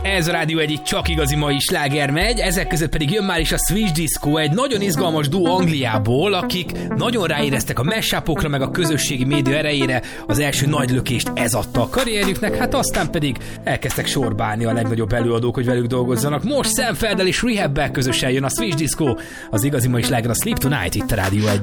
Ez a Rádió egyik csak igazi mai sláger megy, ezek között pedig jön már is a Switch Disco, egy nagyon izgalmas duó Angliából, akik nagyon ráéreztek a mashup-okra, meg a közösségi média erejére, az első nagy lökést ez adta a karrierjüknek, hát aztán pedig elkezdtek sorbálni a legnagyobb előadók, hogy velük dolgozzanak. Most Sam Felddel és Rehab-bel közösen jön a Switch Disco, az igazi mai sláger a Sleep Tonight itt a Rádió 1.